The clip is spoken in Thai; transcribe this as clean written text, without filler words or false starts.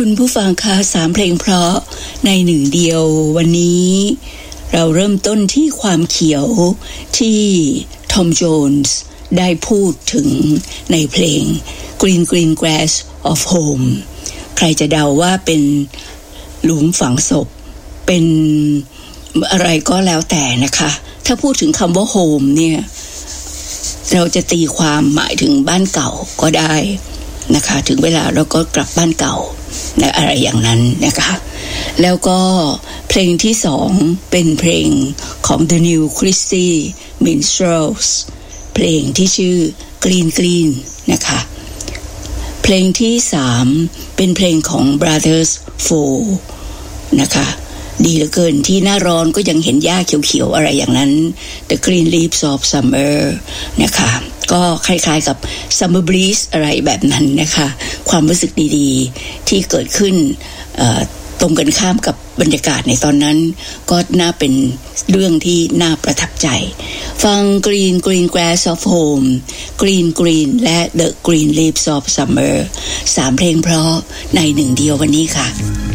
คุณผู้ฟังคะ3เพลงเพราะในหนึ่งเดียววันนี้เราเริ่มต้นที่ความเขียวที่ทอมโจนส์ได้พูดถึงในเพลง Green Green Grass of Home ใครจะเดาว่าเป็นหลุมฝังศพเป็นอะไรก็แล้วแต่นะคะถ้าพูดถึงคำว่า home เนี่ยเราจะตีความหมายถึงบ้านเก่าก็ได้นะคะถึงเวลาเราก็กลับบ้านเก่านะอะไรอย่างนั้นนะคะแล้วก็เพลงที่2เป็นเพลงของ The New Christie Minstrels เพลงที่ชื่อ Green Green นะคะเพลงที่3เป็นเพลงของ Brothers Four นะคะดีเหลือเกินที่หน้าร้อนก็ยังเห็นหญ้าเขียวๆอะไรอย่างนั้น The Green Leaves of Summer นะคะก็คล้ายๆกับ Summer Breeze อะไรแบบนั้นนะคะความรู้สึกดีๆที่เกิดขึ้นตรงกันข้ามกับบรรยากาศในตอนนั้นก็น่าเป็นเรื่องที่น่าประทับใจฟัง Green Green Grass of Home Green Green และ The Green Leaves of Summer 3เพลงเพราะในหนึ่งเดียววันนี้ค่ะ